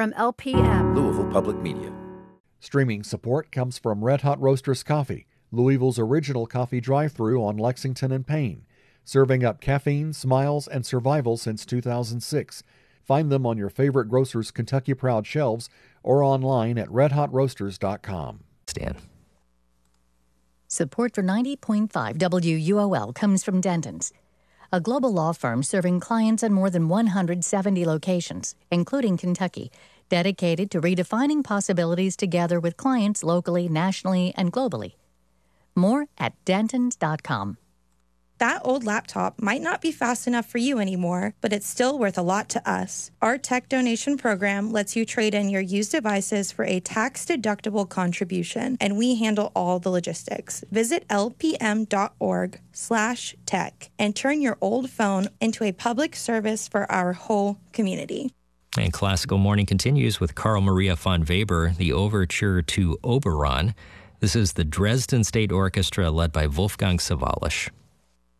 from LPM. Louisville Public Media. Streaming support comes from Red Hot Roasters Coffee, Louisville's original coffee drive-thru on Lexington and Payne, serving up caffeine, smiles, and survival since 2006. Find them on your favorite grocer's Kentucky Proud shelves or online at redhotroasters.com. Stan. Support for 90.5 WUOL comes from Dentons, a global law firm serving clients in more than 170 locations, including Kentucky, dedicated to redefining possibilities together with clients locally, nationally, and globally. More at dentons.com. That old laptop might not be fast enough for you anymore, but it's still worth a lot to us. Our tech donation program lets you trade in your used devices for a tax-deductible contribution, and we handle all the logistics. Visit lpm.org/tech and turn your old phone into a public service for our whole community. And Classical Morning continues with Carl Maria von Weber, the overture to Oberon. This is the Dresden State Orchestra led by Wolfgang Sawallisch.